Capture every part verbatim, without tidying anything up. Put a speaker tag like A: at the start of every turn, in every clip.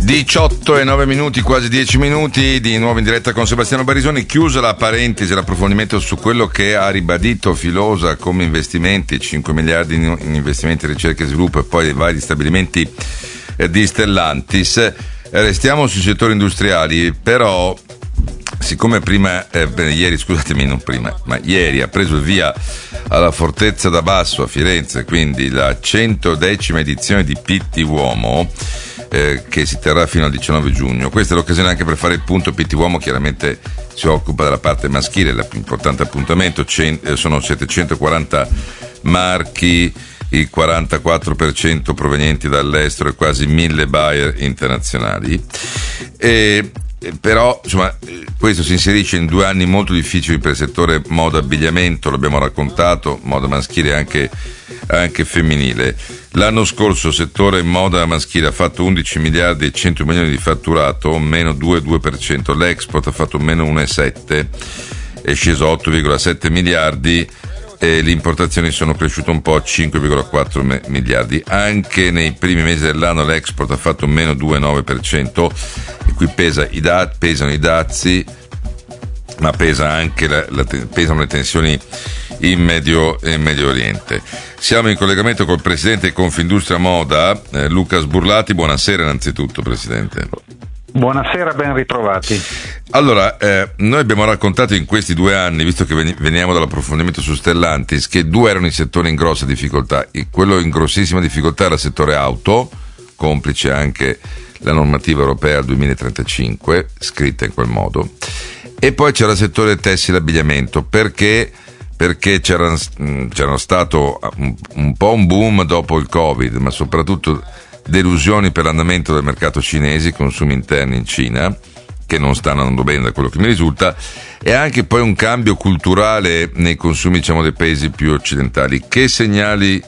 A: diciotto e nove minuti, quasi dieci minuti di nuovo in diretta con Sebastiano Barisoni. Chiusa la parentesi, l'approfondimento su quello che ha ribadito Filosa come investimenti, cinque miliardi in investimenti, ricerca e sviluppo e poi i vari stabilimenti di Stellantis. Restiamo sui settori industriali, però siccome prima, eh, bene, ieri scusatemi, non prima, ma ieri ha preso il via alla Fortezza da Basso a Firenze, quindi la centodecima edizione di Pitti Uomo, eh, che si terrà fino al diciannove giugno. Questa è l'occasione anche per fare il punto. Pitti Uomo chiaramente si occupa della parte maschile, il più importante appuntamento, cent- sono settecentoquaranta marchi, il quarantaquattro per cento provenienti dall'estero e quasi mille buyer internazionali. E però insomma questo si inserisce in due anni molto difficili per il settore moda abbigliamento, l'abbiamo raccontato, moda maschile e anche, anche femminile. L'anno scorso il settore moda maschile ha fatto undici miliardi e cento milioni di fatturato, meno due virgola due per cento, l'export ha fatto meno uno virgola sette per cento, è sceso a otto virgola sette miliardi e le importazioni sono cresciute un po' a cinque virgola quattro miliardi. Anche nei primi mesi dell'anno l'export ha fatto meno due virgola nove per cento, e qui pesa i da- pesano i dazi, ma pesa anche la, la, pesano le tensioni in Medio, in Medio Oriente. Siamo in collegamento col presidente di Confindustria Moda, eh, Luca Sburlati. Buonasera innanzitutto, presidente.
B: Buonasera, ben ritrovati.
A: Allora, eh, noi abbiamo raccontato in questi due anni, visto che veniamo dall'approfondimento su Stellantis, che due erano i settori in grossa difficoltà. Quello in grossissima difficoltà era il settore auto, complice anche la normativa europea duemilatrentacinque, scritta in quel modo, e poi c'era il settore tessile e abbigliamento, perché perché c'era, c'era stato un, un po' un boom dopo il Covid, ma soprattutto delusioni per l'andamento del mercato cinese, i consumi interni in Cina, che non stanno andando bene da quello che mi risulta, e anche poi un cambio culturale nei consumi, diciamo, dei paesi più occidentali. Che segnali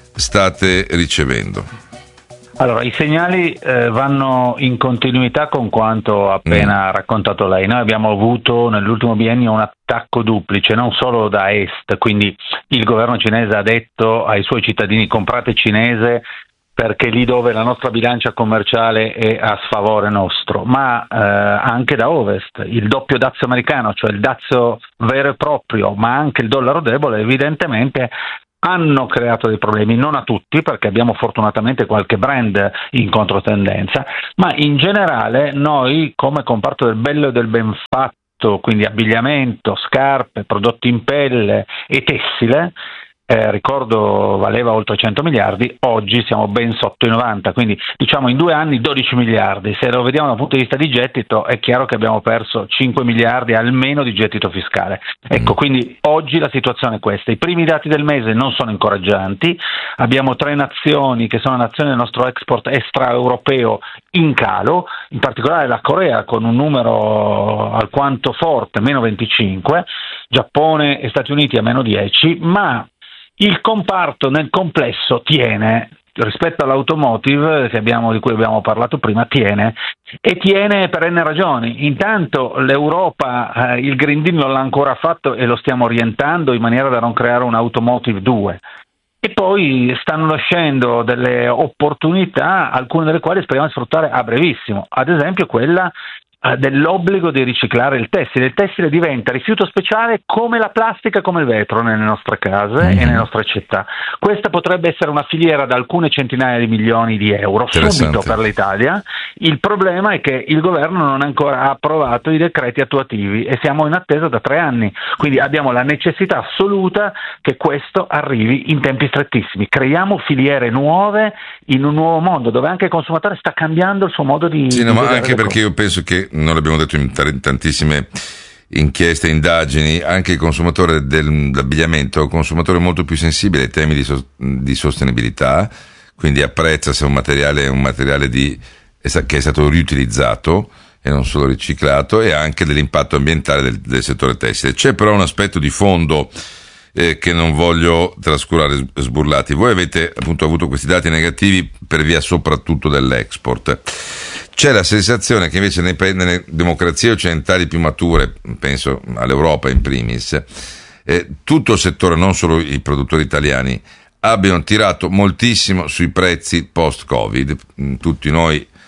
A: state ricevendo?
B: Allora, i segnali eh, vanno in continuità con quanto appena mm. raccontato lei. Noi abbiamo avuto nell'ultimo biennio un attacco duplice, non solo da est, quindi il governo cinese ha detto ai suoi cittadini: comprate cinese perché lì dove la nostra bilancia commerciale è a sfavore nostro, ma eh, anche da ovest, il doppio dazio americano, cioè il dazio vero e proprio, ma anche il dollaro debole, evidentemente hanno creato dei problemi, non a tutti, perché abbiamo fortunatamente qualche brand in controtendenza, ma in generale noi come comparto del bello e del ben fatto, quindi abbigliamento, scarpe, prodotti in pelle e tessile, Eh, ricordo valeva oltre cento miliardi, oggi siamo ben sotto i novanta, quindi diciamo in due anni dodici miliardi. Se lo vediamo dal punto di vista di gettito è chiaro che abbiamo perso cinque miliardi almeno di gettito fiscale. Ecco, quindi oggi la situazione è questa. I primi dati del mese non sono incoraggianti, abbiamo tre nazioni che sono nazioni del nostro export extraeuropeo in calo, in particolare la Corea con un numero alquanto forte, meno venticinque, Giappone e Stati Uniti a meno dieci, ma il comparto nel complesso tiene, rispetto all'automotive che abbiamo, di cui abbiamo parlato prima, tiene e tiene per n ragioni. Intanto l'Europa eh, il Green Deal non l'ha ancora fatto e lo stiamo orientando in maniera da non creare un automotive due. E poi stanno nascendo delle opportunità, alcune delle quali speriamo di sfruttare a brevissimo, ad esempio quella dell'obbligo di riciclare il tessile. Il tessile diventa rifiuto speciale come la plastica, come il vetro nelle nostre case mm-hmm. e nelle nostre città. Questa potrebbe essere una filiera da alcune centinaia di milioni di euro subito per l'Italia. Il problema è che il governo non ha ancora approvato i decreti attuativi e siamo in attesa da tre anni, quindi abbiamo la necessità assoluta che questo arrivi in tempi strettissimi. Creiamo filiere nuove in un nuovo mondo dove anche il consumatore sta cambiando il suo modo di
A: sì, no,
B: di
A: ma anche perché
B: cose.
A: Io penso che non l'abbiamo detto in tantissime inchieste, indagini, anche il consumatore dell'abbigliamento è un consumatore molto più sensibile ai temi di, so, di sostenibilità, quindi apprezza se un materiale è un materiale di, che è stato riutilizzato e non solo riciclato, e anche dell'impatto ambientale del, del settore tessile. C'è però un aspetto di fondo eh, che non voglio trascurare, Sburlati. Voi avete appunto avuto questi dati negativi per via soprattutto dell'export. C'è la sensazione che invece nelle democrazie occidentali più mature, penso all'Europa in primis, eh, tutto il settore, non solo i produttori italiani, abbiano tirato moltissimo sui prezzi post-Covid. Tutti noi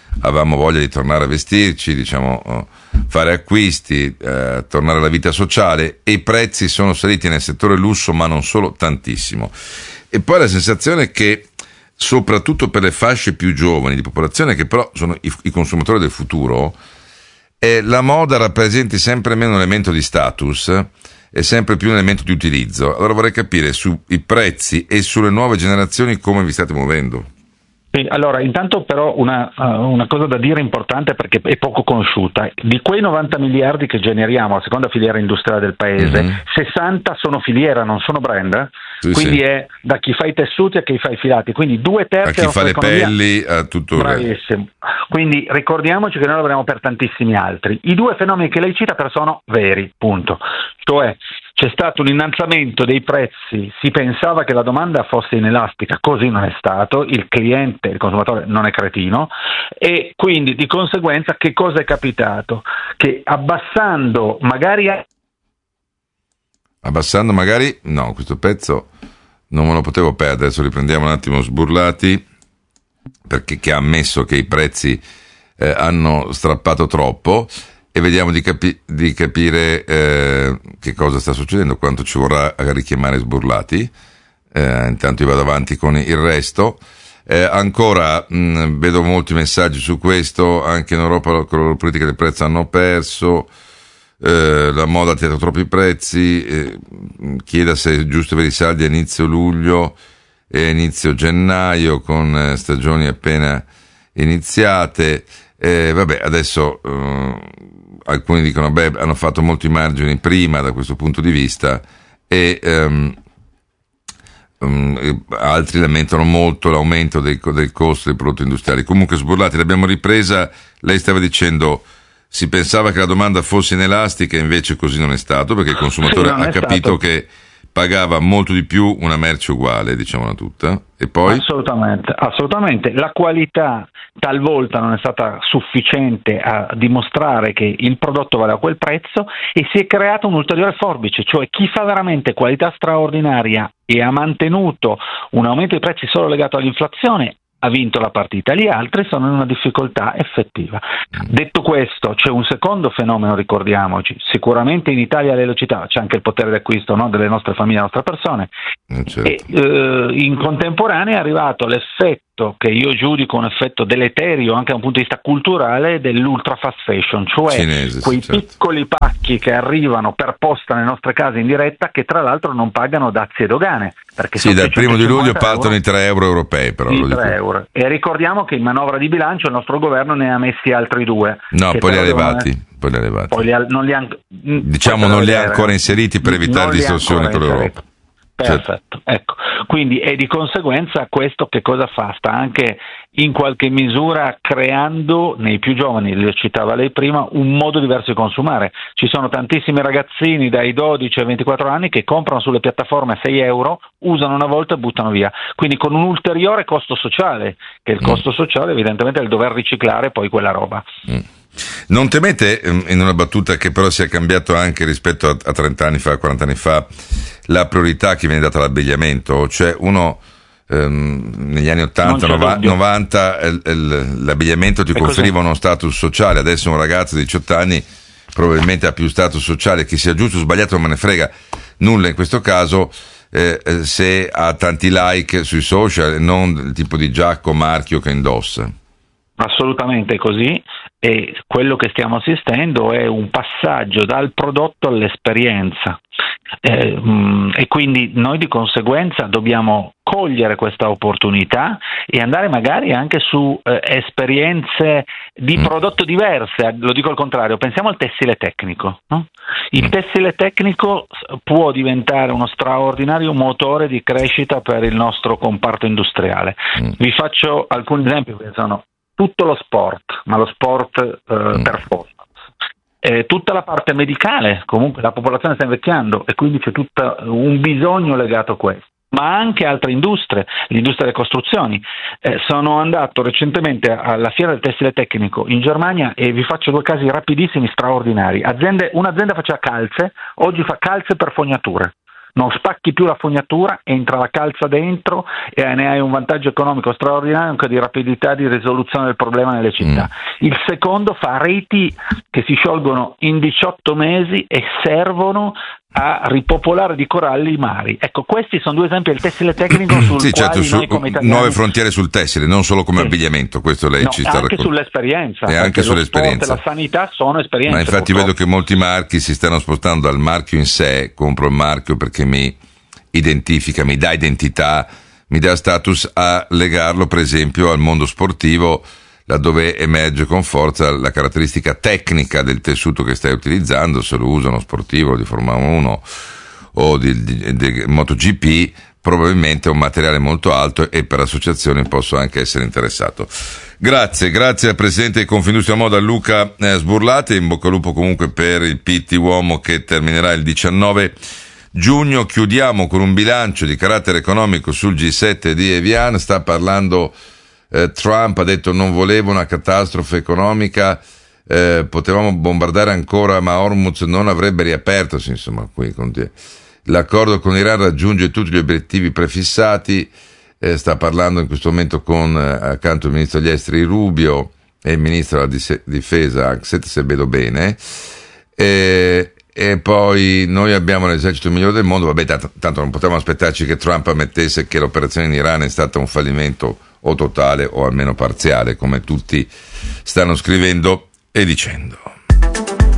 A: avevamo voglia di tornare a vestirci, diciamo, fare acquisti, eh, tornare alla vita sociale, e i prezzi sono saliti nel settore lusso, ma non solo, tantissimo. E poi la sensazione che soprattutto per le fasce più giovani di popolazione, che però sono i, i consumatori del futuro, eh, la moda rappresenti sempre meno un elemento di status e sempre più un elemento di utilizzo. Allora vorrei capire sui prezzi e sulle nuove generazioni come vi state muovendo.
B: Sì, allora intanto però una, uh, una cosa da dire importante, perché è poco conosciuta: di quei novanta miliardi che generiamo, la seconda filiera industriale del paese, mm-hmm. sessanta sono filiera, non sono brand, eh? Sì, quindi sì. È da chi fa i tessuti a chi fa i filati, quindi due terzi
A: a chi fa le pelli, a tutto.
B: Bravissimo. Quindi ricordiamoci che noi lavoriamo per tantissimi altri. I due fenomeni che lei cita però sono veri, punto. Cioè c'è stato un innalzamento dei prezzi, si pensava che la domanda fosse inelastica, così non è stato, il cliente, il consumatore non è cretino, e quindi di conseguenza che cosa è capitato? Che abbassando magari...
A: Abbassando magari... No, questo pezzo non me lo potevo perdere, adesso riprendiamo un attimo Sburlati, perché che ha ammesso che i prezzi eh, hanno strappato troppo, e vediamo di, capi- di capire eh, che cosa sta succedendo, quanto ci vorrà a richiamare Sburlati. Eh, intanto io vado avanti con il resto. Eh, ancora mh, vedo molti messaggi su questo, anche in Europa con la politica del prezzo hanno perso, eh, la moda ha tirato troppi prezzi, eh, chieda se è giusto avere i saldi a inizio luglio e inizio gennaio con eh, stagioni appena iniziate. Eh, vabbè, adesso eh, alcuni dicono beh, hanno fatto molti margini prima da questo punto di vista, e um, um, altri lamentano molto l'aumento del, del costo dei prodotti industriali. Comunque Sburlati, l'abbiamo ripresa, lei stava dicendo si pensava che la domanda fosse inelastica, invece così non è stato, perché il consumatore sì, ha capito stato. Che pagava molto di più una merce uguale, diciamola tutta, e poi?
B: Assolutamente, assolutamente. La qualità talvolta non è stata sufficiente a dimostrare che il prodotto vale a quel prezzo, e si è creata un'ulteriore forbice, cioè chi fa veramente qualità straordinaria e ha mantenuto un aumento dei prezzi solo legato all'inflazione ha vinto la partita, gli altri sono in una difficoltà effettiva. Detto questo, c'è un secondo fenomeno, ricordiamoci, sicuramente in Italia le velocità, c'è anche il potere d'acquisto, no, delle nostre famiglie, delle nostre persone, certo. E eh, in contemporanea è arrivato l'effetto che io giudico un effetto deleterio anche da un punto di vista culturale dell'ultra fast fashion, cioè
A: cinese,
B: quei
A: certo.
B: piccoli pacchi che arrivano per posta nelle nostre case in diretta, che tra l'altro non pagano dazi e dogane, perché
A: sì, dal primo di luglio partono i tre euro europei, però
B: i
A: lo dico.
B: tre euro. E ricordiamo che in manovra di bilancio il nostro governo ne ha messi altri due.
A: No, poi li ha levati. Poi li ha levati.
B: Poi li ha, non li ha,
A: diciamo non li ha ancora inseriti per evitare distorsioni con l'Europa.
B: Perfetto, ecco. Quindi e di conseguenza questo che cosa fa? Sta anche in qualche misura creando nei più giovani, lo citava lei prima, un modo diverso di consumare. Ci sono tantissimi ragazzini dai dodici ai ventiquattro anni che comprano sulle piattaforme a sei euro, usano una volta e buttano via, quindi con un ulteriore costo sociale, che il costo sociale evidentemente è il dover riciclare poi quella roba.
A: Mm. Non temete, in una battuta, che però sia cambiato anche rispetto a, a trenta anni fa, quaranta anni fa, la priorità che viene data all'abbigliamento? Cioè uno ehm, negli anni ottanta, novanta el, el, l'abbigliamento ti e conferiva cos'è? Uno status sociale. Adesso un ragazzo di diciotto anni probabilmente ha più status sociale, che sia giusto o sbagliato non me ne frega nulla in questo caso, eh, se ha tanti like sui social e non il tipo di giacco marchio che indossa.
B: Assolutamente così, e quello che stiamo assistendo è un passaggio dal prodotto all'esperienza, eh, mh, e quindi noi di conseguenza dobbiamo cogliere questa opportunità e andare magari anche su eh, esperienze di prodotto diverse. Lo dico al contrario, pensiamo al tessile tecnico, no? Il tessile tecnico può diventare uno straordinario motore di crescita per il nostro comparto industriale. Vi faccio alcuni esempi che sono tutto lo sport, ma lo sport eh, mm. performance, eh, tutta la parte medicale, comunque la popolazione sta invecchiando e quindi c'è tutto un bisogno legato a questo, ma anche altre industrie, l'industria delle costruzioni. Eh, sono andato recentemente alla fiera del tessile tecnico in Germania e vi faccio due casi rapidissimi straordinari. Aziende, un'azienda faceva calze, oggi fa calze per fognature. non spacchi più la fognatura, entra la calza dentro e ne hai un vantaggio economico straordinario anche di rapidità di risoluzione del problema nelle città. Mm. Il secondo fa reti che si sciolgono in diciotto mesi e servono a ripopolare di coralli i mari. Ecco, questi sono due esempi del tessile tecnico sul
A: sì,
B: quali
A: certo,
B: noi
A: su,
B: come italiani...
A: nuove frontiere sul tessile, non solo come sì. abbigliamento, questo lei
B: no,
A: ci sta
B: anche
A: raccont-
B: sull'esperienza,
A: e anche sull'esperienza.
B: Lo sport e la sanità sono esperienze.
A: Ma infatti
B: purtroppo.
A: vedo che molti marchi si stanno spostando dal marchio in sé, compro il marchio perché mi identifica, mi dà identità, mi dà status, a legarlo per esempio al mondo sportivo, laddove emerge con forza la caratteristica tecnica del tessuto che stai utilizzando, se lo usa uno sportivo di Formula uno o di, di, di MotoGP, probabilmente è un materiale molto alto e per associazioni posso anche essere interessato. Grazie, grazie al presidente di Confindustria Moda Luca eh, Sburlati, in bocca al lupo comunque per il P T Uomo che terminerà il diciannove giugno. Chiudiamo con un bilancio di carattere economico sul G sette di Evian. Sta parlando eh, Trump, ha detto non volevo una catastrofe economica, eh, potevamo bombardare ancora ma Hormuz non avrebbe riaperto, sì, insomma qui continua. L'accordo con l'Iran raggiunge tutti gli obiettivi prefissati, eh, sta parlando in questo momento con eh, accanto il ministro degli esteri Rubio e il ministro della difesa Axet, se vedo bene, e, e poi noi abbiamo l'esercito migliore del mondo. Vabbè, tanto, tanto non potevamo aspettarci che Trump ammettesse che l'operazione in Iran è stata un fallimento o totale o almeno parziale, come tutti stanno scrivendo e dicendo.